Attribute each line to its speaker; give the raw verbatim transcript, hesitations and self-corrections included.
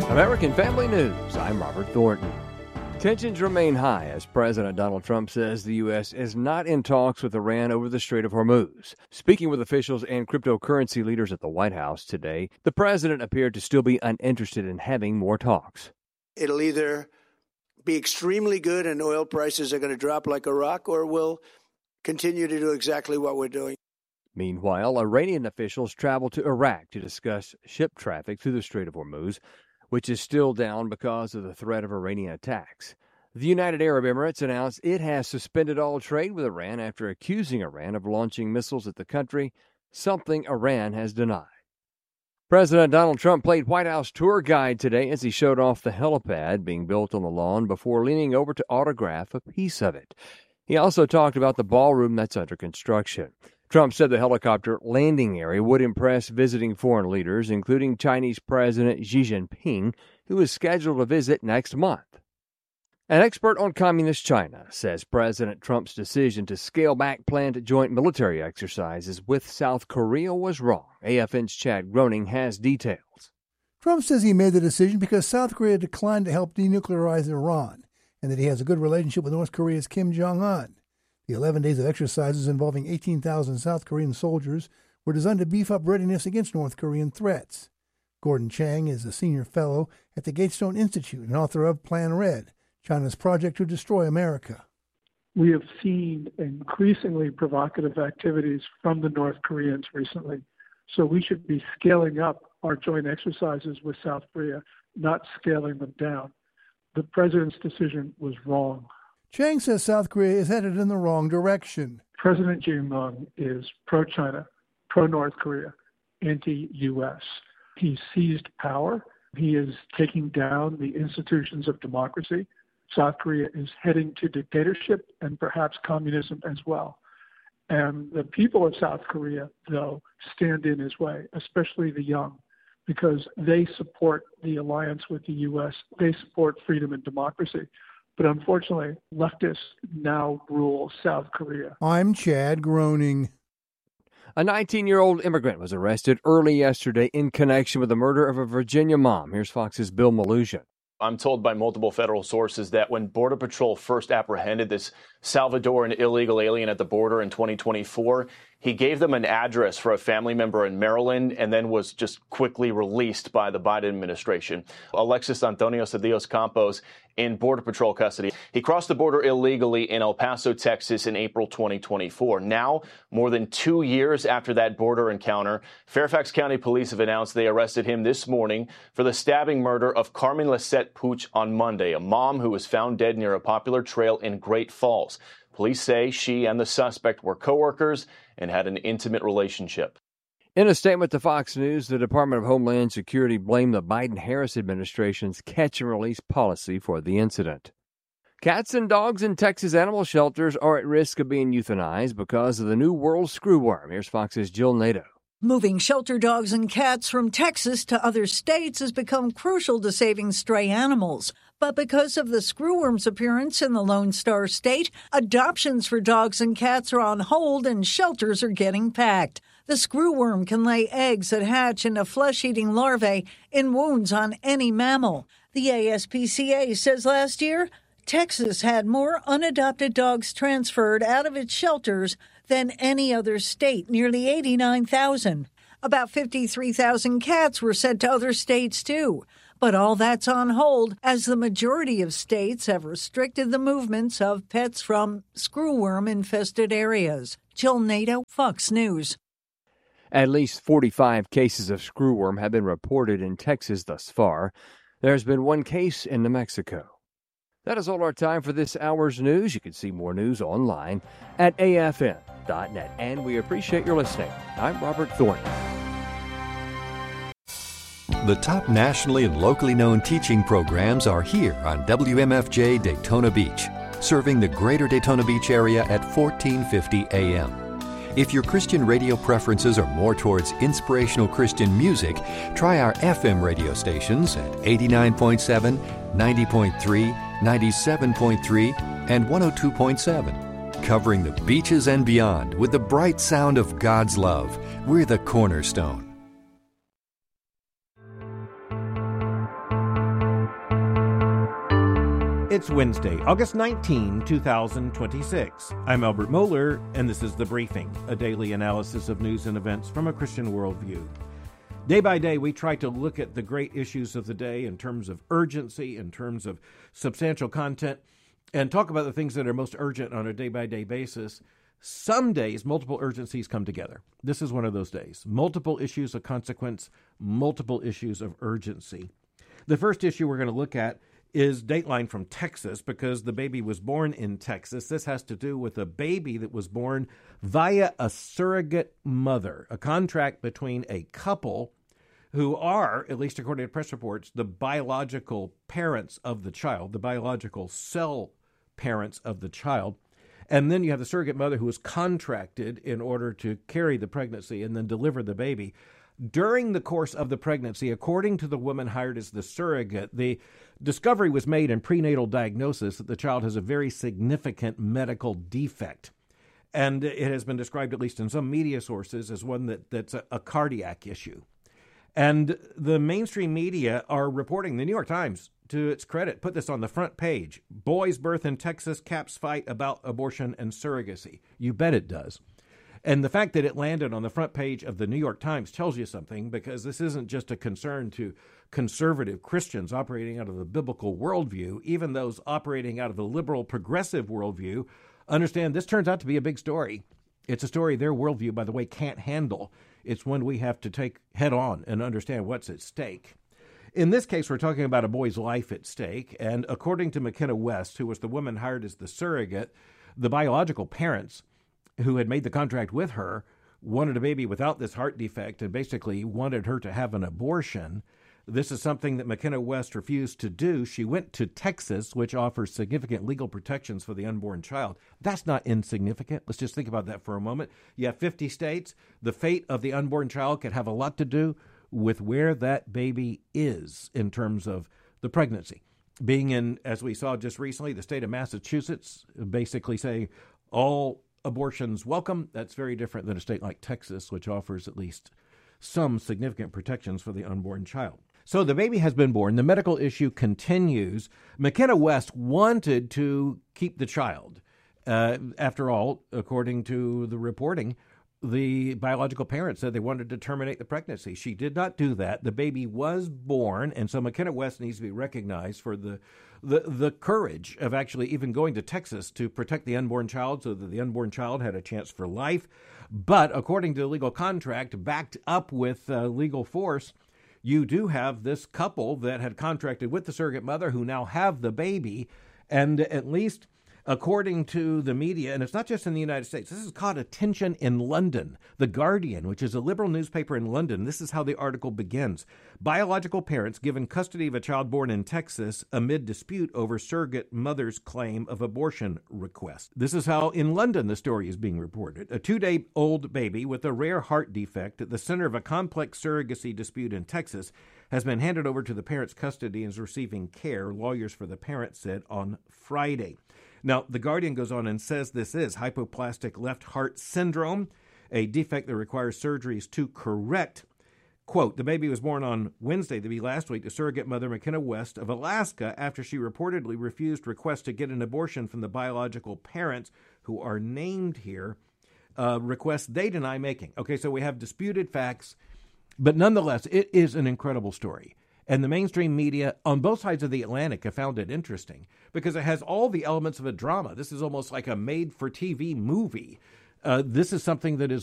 Speaker 1: American Family News, I'm Robert Thornton. Tensions remain high as President Donald Trump says the U S is not in talks with Iran over the Strait of Hormuz. Speaking with officials and cryptocurrency leaders at the White House today, the president appeared to still be uninterested in having more talks.
Speaker 2: It'll either be extremely good and oil prices are going to drop like a rock, or we'll continue to do exactly what we're doing.
Speaker 1: Meanwhile, Iranian officials traveled to Iraq to discuss ship traffic through the Strait of Hormuz, which is still down because of the threat of Iranian attacks. The United Arab Emirates announced it has suspended all trade with Iran after accusing Iran of launching missiles at the country, something Iran has denied. President Donald Trump played White House tour guide today as he showed off the helipad being built on the lawn before leaning over to autograph a piece of it. He also talked about the ballroom that's under construction. Trump said the helicopter landing area would impress visiting foreign leaders, including Chinese President Xi Jinping, who is scheduled to visit next month. An expert on communist China says President Trump's decision to scale back planned joint military exercises with South Korea was wrong. A F N's Chad Groening has details.
Speaker 3: Trump says he made the decision because South Korea declined to help denuclearize Iran, and that he has a good relationship with North Korea's Kim Jong-un. The eleven days of exercises involving eighteen thousand South Korean soldiers were designed to beef up readiness against North Korean threats. Gordon Chang is a senior fellow at the Gatestone Institute and author of Plan Red, China's project to destroy America.
Speaker 4: We have seen increasingly provocative activities from the North Koreans recently, so we should be scaling up our joint exercises with South Korea, not scaling them down. The president's decision was wrong.
Speaker 3: Chang says South Korea is headed in the wrong direction.
Speaker 4: President Jae-myung is pro-China, pro-North Korea, anti-U S. He seized power. He is taking down the institutions of democracy. South Korea is heading to dictatorship and perhaps communism as well. And the people of South Korea, though, stand in his way, especially the young, because they support the alliance with the U S. They support freedom and democracy. But unfortunately, leftists now rule South Korea.
Speaker 3: I'm Chad Groening.
Speaker 1: A nineteen-year-old immigrant was arrested early yesterday in connection with the murder of a Virginia mom. Here's Fox's Bill Malusian.
Speaker 5: I'm told by multiple federal sources that when Border Patrol first apprehended this Salvadoran illegal alien at the border in twenty twenty-four, he gave them an address for a family member in Maryland and then was just quickly released by the Biden administration. Alexis Antonio Cedillos Campos in Border Patrol custody. He crossed the border illegally in El Paso, Texas in April twenty twenty-four. Now, more than two years after that border encounter, Fairfax County Police have announced they arrested him this morning for the stabbing murder of Carmen Lisette Puch on Monday, a mom who was found dead near a popular trail in Great Falls. Police say she and the suspect were coworkers and had an intimate relationship.
Speaker 1: In a statement to Fox News, the Department of Homeland Security blamed the Biden-Harris administration's catch-and-release policy for the incident. Cats and dogs in Texas animal shelters are at risk of being euthanized because of the new world screwworm. Here's Fox's Jill Nato.
Speaker 6: Moving shelter dogs and cats from Texas to other states has become crucial to saving stray animals. But because of the screwworm's appearance in the Lone Star State, adoptions for dogs and cats are on hold and shelters are getting packed. The screwworm can lay eggs that hatch into flesh-eating larvae in wounds on any mammal. The A S P C A says last year, Texas had more unadopted dogs transferred out of its shelters than any other state, nearly eighty-nine thousand. About fifty-three thousand cats were sent to other states, too. But all that's on hold as the majority of states have restricted the movements of pets from screwworm-infested areas. Jill Nato, Fox News.
Speaker 1: At least forty-five cases of screwworm have been reported in Texas thus far. There's been one case in New Mexico. That is all our time for this hour's news. You can see more news online at A F N dot net. And we appreciate your listening. I'm Robert Thornton.
Speaker 7: The top nationally and locally known teaching programs are here on W M F J Daytona Beach, serving the greater Daytona Beach area at fourteen fifty A M. If your Christian radio preferences are more towards inspirational Christian music, try our F M radio stations at eighty-nine point seven, ninety point three, ninety-seven point three, and one oh two point seven. Covering the beaches and beyond with the bright sound of God's love, we're the Cornerstone.
Speaker 8: It's Wednesday, August nineteenth, twenty twenty-six. I'm Albert Mohler, and this is The Briefing, a daily analysis of news and events from a Christian worldview. Day by day, we try to look at the great issues of the day in terms of urgency, in terms of substantial content, and talk about the things that are most urgent on a day-by-day basis. Some days, multiple urgencies come together. This is one of those days. Multiple issues of consequence, multiple issues of urgency. The first issue we're going to look at is Dateline from Texas, because the baby was born in Texas. This has to do with a baby that was born via a surrogate mother, a contract between a couple who are, at least according to press reports, the biological parents of the child, the biological cell parents of the child. And then you have the surrogate mother who was contracted in order to carry the pregnancy and then deliver the baby. During the course of the pregnancy, according to the woman hired as the surrogate, the discovery was made in prenatal diagnosis that the child has a very significant medical defect. And it has been described, at least in some media sources, as one that, that's a, a cardiac issue. And the mainstream media are reporting, the New York Times, to its credit, put this on the front page. Boy's birth in Texas caps fight about abortion and surrogacy. You bet it does. And the fact that it landed on the front page of the New York Times tells you something, because this isn't just a concern to conservative Christians operating out of the biblical worldview. Even those operating out of the liberal progressive worldview understand this turns out to be a big story. It's a story their worldview, by the way, can't handle. It's one we have to take head on and understand what's at stake. In this case, we're talking about a boy's life at stake. And according to McKenna West, who was the woman hired as the surrogate, the biological parents who had made the contract with her wanted a baby without this heart defect and basically wanted her to have an abortion. This is something that McKenna West refused to do. She went to Texas, which offers significant legal protections for the unborn child. That's not insignificant. Let's just think about that for a moment. You have fifty states. The fate of the unborn child could have a lot to do with where that baby is in terms of the pregnancy. Being in, as we saw just recently, the state of Massachusetts, basically saying all abortions welcome. That's very different than a state like Texas, which offers at least some significant protections for the unborn child. So the baby has been born. The medical issue continues. McKenna West wanted to keep the child. Uh, after all, according to the reporting, the biological parents said they wanted to terminate the pregnancy. She did not do that. The baby was born, and so McKenna West needs to be recognized for the, the the courage of actually even going to Texas to protect the unborn child so that the unborn child had a chance for life. But according to the legal contract, backed up with uh, legal force, you do have this couple that had contracted with the surrogate mother who now have the baby, and at least according to the media, and it's not just in the United States, this has caught attention in London. The Guardian, which is a liberal newspaper in London, this is how the article begins. Biological parents given custody of a child born in Texas amid dispute over surrogate mother's claim of abortion request. This is how in London the story is being reported. A two-day-old baby with a rare heart defect at the center of a complex surrogacy dispute in Texas has been handed over to the parent's custody and is receiving care, lawyers for the parent said on Friday. Now, The Guardian goes on and says this is hypoplastic left heart syndrome, a defect that requires surgeries to correct. Quote, the baby was born on Wednesday, the be last week, to surrogate mother McKenna West of Alaska after she reportedly refused requests to get an abortion from the biological parents, who are named here, uh, requests they deny making. Okay, so we have disputed facts, but nonetheless, it is an incredible story. And the mainstream media on both sides of the Atlantic have found it interesting because it has all the elements of a drama. This is almost like a made-for-T V movie. Uh, this is something that is